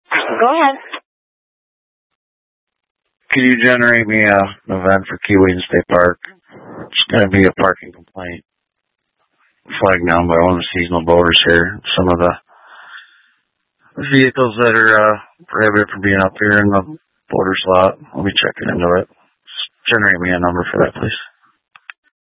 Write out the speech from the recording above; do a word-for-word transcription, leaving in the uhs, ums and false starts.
Go ahead. Can you generate me a, an event for Keewaydin State Park? It's going to be a parking complaint flagged down by one of the seasonal boaters here. Some of the vehicles that are uh, prohibited from being up here in the boater's lot. I'll be checking into it. Just generate me a number for that, please.